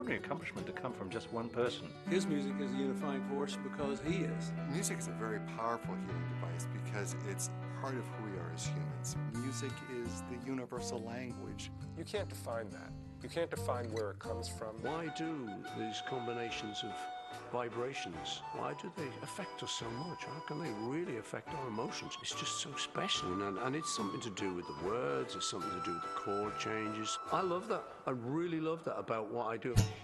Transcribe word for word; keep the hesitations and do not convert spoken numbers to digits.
extraordinary accomplishment to come from just one person. His music is a unifying force because he is. Music is a very powerful healing device because it's part of who we are as humans. Music is the universal language. You can't define that. You can't define where it comes from. Why do these combinations of vibrations, why do they affect us so much? How can they really affect our emotions? It's just so special, and, and it's something to do with the words, it's something to do with the chord changes. I love that. I really love that about what I do.